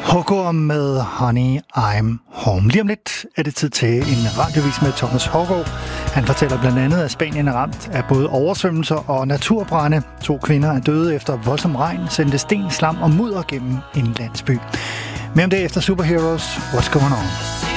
Hågaard med Honey, I'm Home. Lige om lidt er det tid til en radiovis med Thomas Hågaard. Han fortæller blandt andet, at Spanien er ramt af både oversvømmelser og naturbrande. 2 kvinder er døde efter voldsom regn, sendte sten, slam og mudder gennem en landsby. Mere om det efter Superheroes. What's going on?